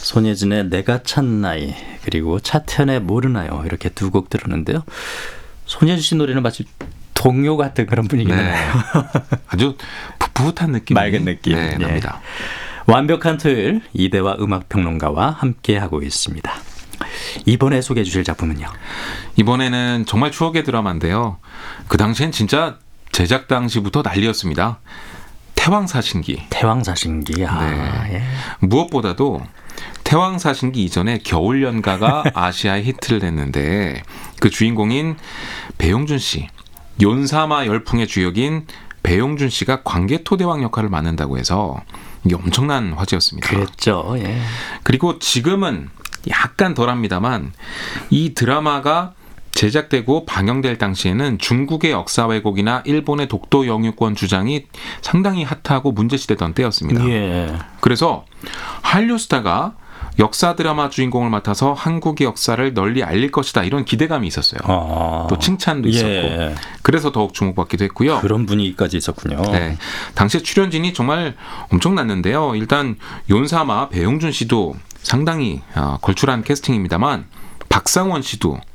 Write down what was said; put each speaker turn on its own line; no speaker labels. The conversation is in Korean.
손예진의 내가 찬 나이, 그리고 차태현의 모르나요, 이렇게 두 곡 들었는데요. 손예진 씨 노래는 마치 동요 같은 그런 분위기네요.
네. 아주 풋풋한 느낌,
맑은 느낌.
네, 납니다.
완벽한 토요일, 이대화 음악평론가와 함께하고 있습니다. 이번에 소개해 주실 작품은요?
이번에는 정말 추억의 드라마인데요. 그 당시엔 진짜 제작 당시부터 난리였습니다. 태왕사신기.
태왕사신기.
네.
예.
무엇보다도 태왕사신기 이전에 겨울연가가 아시아에 히트를 냈는데 그 주인공인 배용준 씨, 연사마 열풍의 주역인 배용준 씨가 광개토대왕 역할을 맡는다고 해서 이게 엄청난 화제였습니다.
그랬죠. 예.
그리고 지금은 약간 덜합니다만 이 드라마가 제작되고 방영될 당시에는 중국의 역사 왜곡이나 일본의 독도 영유권 주장이 상당히 핫하고 문제시되던 때였습니다.
예.
그래서 한류 스타가 역사 드라마 주인공을 맡아서 한국의 역사를 널리 알릴 것이다, 이런 기대감이 있었어요. 또 칭찬도 있었고.
예.
그래서 더욱 주목받기도 했고요.
그런 분위기까지 있었군요.
네, 당시에 출연진이 정말 엄청났는데요. 일단 연사마 배용준 씨도 상당히 걸출한 캐스팅입니다만 박상원 씨도